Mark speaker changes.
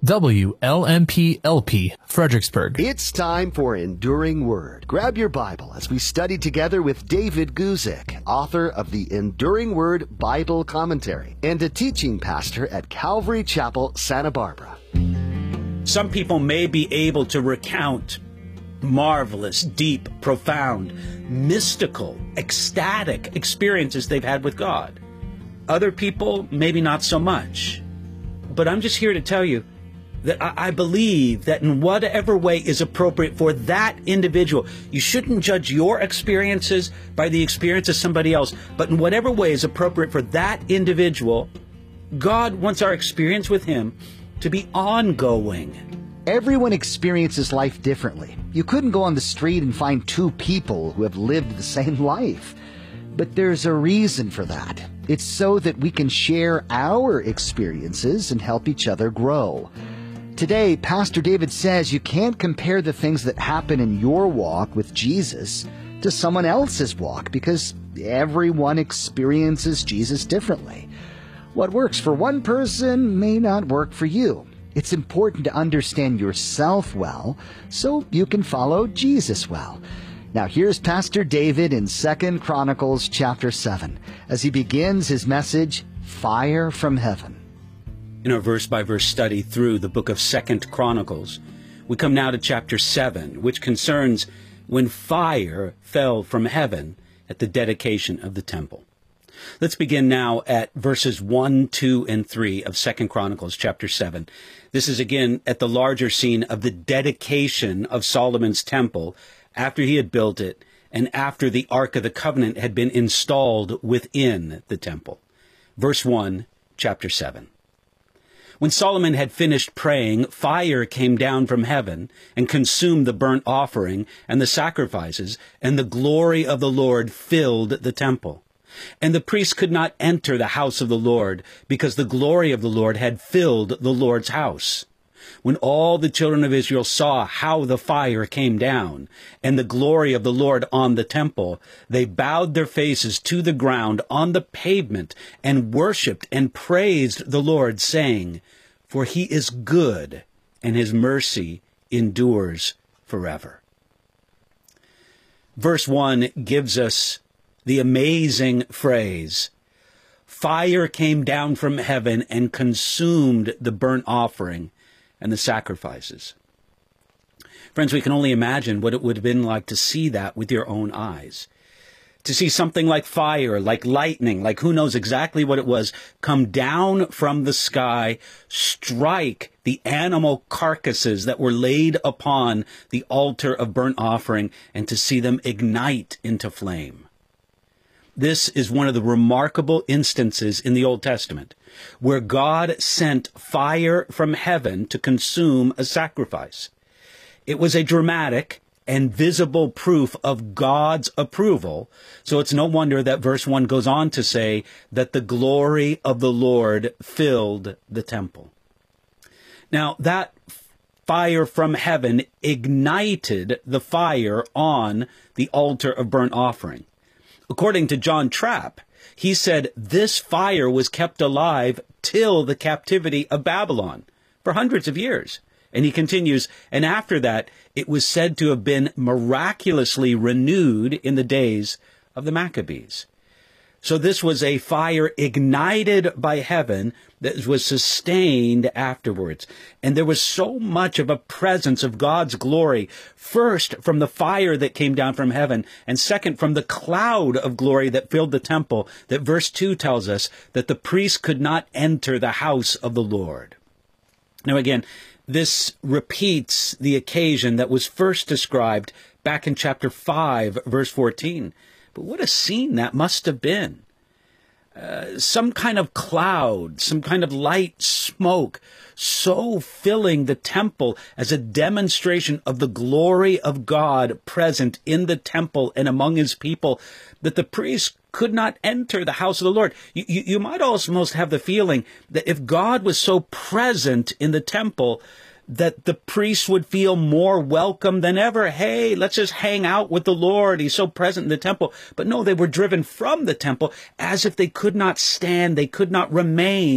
Speaker 1: WLMP-LP, Fredericksburg.
Speaker 2: It's time for Enduring Word. Grab your Bible as we study together with David Guzik, author of the Enduring Word Bible Commentary and a teaching pastor at Calvary Chapel, Santa Barbara.
Speaker 3: Some people may be able to recount marvelous, deep, profound, mystical, ecstatic experiences they've had with God. Other people, maybe not so much. But I'm just here to tell you that I believe that in whatever way is appropriate for that individual, you shouldn't judge your experiences by the experience of somebody else, but in whatever way is appropriate for that individual, God wants our experience with Him to be ongoing.
Speaker 2: Everyone experiences life differently. You couldn't go on the street and find two people who have lived the same life. But there's a reason for that. It's so that we can share our experiences and help each other grow. Today, Pastor David says you can't compare the things that happen in your walk with Jesus to someone else's walk because everyone experiences Jesus differently. What works for one person may not work for you. It's important to understand yourself well so you can follow Jesus well. Now here's Pastor David in 2 Chronicles chapter 7 as he begins his message, Fire from Heaven.
Speaker 3: In our verse-by-verse study through the book of 2 Chronicles, we come now to chapter 7, which concerns when fire fell from heaven at the dedication of the temple. Let's begin now at verses 1, 2, and 3 of 2 Chronicles chapter 7. This is again at the larger scene of the dedication of Solomon's temple after he had built it and after the Ark of the Covenant had been installed within the temple. Verse 1, chapter 7. When Solomon had finished praying, fire came down from heaven and consumed the burnt offering and the sacrifices, and the glory of the Lord filled the temple. And the priests could not enter the house of the Lord, because the glory of the Lord had filled the Lord's house. When all the children of Israel saw how the fire came down, and the glory of the Lord on the temple, they bowed their faces to the ground on the pavement, and worshipped and praised the Lord, saying, For He is good, and His mercy endures forever. Verse 1 gives us the amazing phrase, Fire came down from heaven and consumed the burnt offering and the sacrifices. Friends, we can only imagine what it would have been like to see that with your own eyes. To see something like fire, like lightning, like who knows exactly what it was, come down from the sky, strike the animal carcasses that were laid upon the altar of burnt offering, and to see them ignite into flame. This is one of the remarkable instances in the Old Testament where God sent fire from heaven to consume a sacrifice. It was a dramatic and visible proof of God's approval, so it's no wonder that verse 1 goes on to say that the glory of the Lord filled the temple. Now, that fire from heaven ignited the fire on the altar of burnt offering. According to John Trapp, he said this fire was kept alive till the captivity of Babylon for hundreds of years. And he continues, and after that, it was said to have been miraculously renewed in the days of the Maccabees. So this was a fire ignited by heaven that was sustained afterwards. And there was so much of a presence of God's glory, first from the fire that came down from heaven, and second from the cloud of glory that filled the temple, that verse 2 tells us that the priests could not enter the house of the Lord. Now again, this repeats the occasion that was first described back in chapter 5, verse 14. But what a scene that must have been. Some kind of cloud, some kind of light smoke, so filling the temple as a demonstration of the glory of God present in the temple and among His people, that the priests could not enter the house of the Lord. You might almost have the feeling that if God was so present in the temple, that the priests would feel more welcome than ever. Hey, let's just hang out with the Lord. He's so present in the temple. But no, they were driven from the temple as if they could not stand, they could not remain